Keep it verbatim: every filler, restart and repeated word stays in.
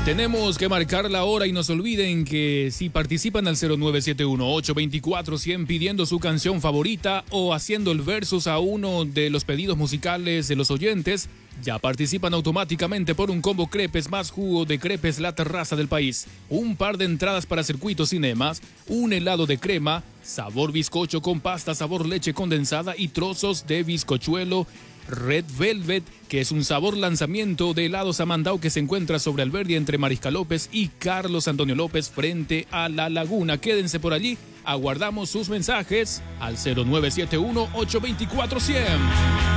Tenemos que marcar la hora y no se olviden que si participan al cero nueve siete uno, ocho dos cuatro, cien pidiendo su canción favorita o haciendo el versus a uno de los pedidos musicales de los oyentes, ya participan automáticamente por un combo crepes más jugo de crepes La Terraza del País, un par de entradas para Circuito Cinemas, un helado de crema, sabor bizcocho con pasta, sabor leche condensada y trozos de bizcochuelo Red Velvet, que es un sabor lanzamiento de helados Amandao que se encuentra sobre Alberdi entre Mariscal López y Carlos Antonio López frente a La Laguna. Quédense por allí, aguardamos sus mensajes al cero nueve siete uno, ocho dos cuatro, cien.